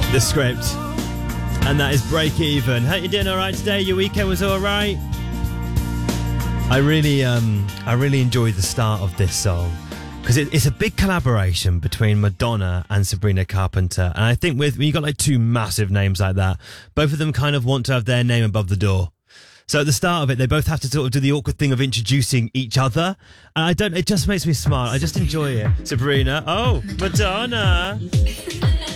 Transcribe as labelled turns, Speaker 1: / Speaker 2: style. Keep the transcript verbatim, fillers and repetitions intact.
Speaker 1: The Script. And that is Break Even. How you doing all right today? Your weekend was all right? I really, um, I really enjoyed the start of this song because it, it's a big collaboration between Madonna and Sabrina Carpenter. And I think with when you got like two massive names like that, both of them kind of want to have their name above the door. So at the start of it, they both have to sort of do the awkward thing of introducing each other. And I don't, it just makes me smile. I just enjoy it. Sabrina. Oh, Madonna.